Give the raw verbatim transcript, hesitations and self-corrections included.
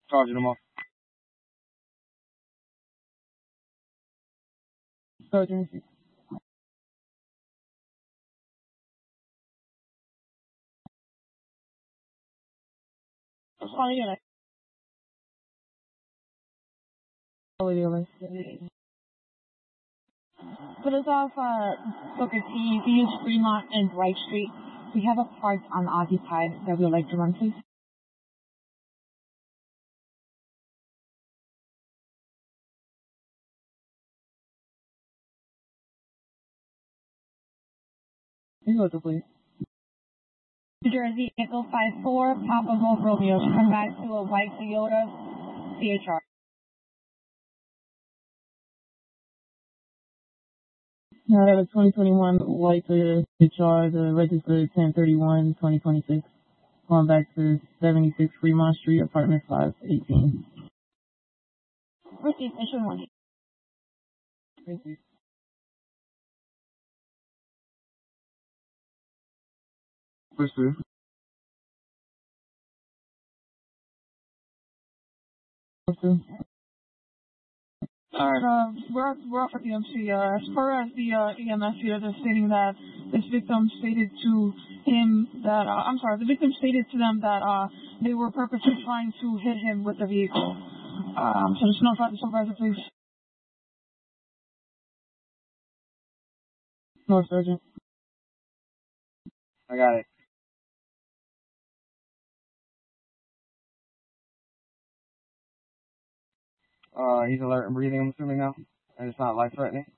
Charging them off. Sergeant. Sorry, yeah. Put us off uh, Booker T. We use Fremont and Bright Street. We have a part on the Aussie side that we would like to run, please. You go to please. New Jersey, Echo five four, Papa Golf Romeo. Come back to a white Toyota C H R. No, that was twenty twenty-one white Toyota C H R, the registered ten thirty-one twenty twenty-six. Going back to seventy-six Fremont Street, apartment five eighteen. Received, issue one. Received. Received. Received. Alright, uh, we're, we're off at the M C. Uh, as far as the uh, E M S here, they're stating that this victim stated to him that, uh, I'm sorry, the victim stated to them that uh, they were purposely trying to hit him with the vehicle. Um, so just notify the supervisor, please. No, Sergeant. I got it. Uh, he's alert and breathing, I'm assuming now. And it's not life threatening.